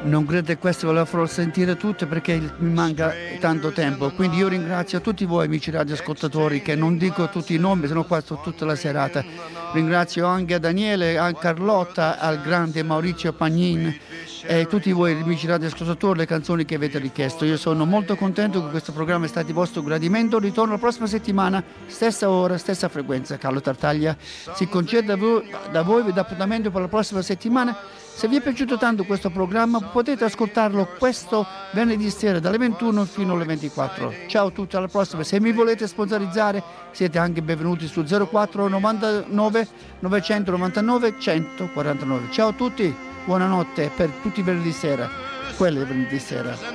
Non credo che questo ve lo farò sentire tutte perché mi manca tanto tempo, quindi io ringrazio tutti voi amici radioascoltatori, che non dico tutti i nomi, sono qua tutta la serata. Ringrazio anche a Daniele, a Carlotta, al grande Maurizio Pagnin e tutti voi amici radioascoltatori, le canzoni che avete richiesto. Io sono molto contento che questo programma è stato di vostro gradimento. Ritorno la prossima settimana, stessa ora, stessa frequenza. Carlo Tartaglia si concede da voi, vi do appuntamento per la prossima settimana. Se vi è piaciuto tanto questo programma, potete ascoltarlo questo venerdì sera dalle 21 fino alle 24. Ciao a tutti, alla prossima. Se mi volete sponsorizzare siete anche benvenuti su 04 99 999 149. Ciao a tutti, buonanotte per tutti i venerdì sera, quelli venerdì sera.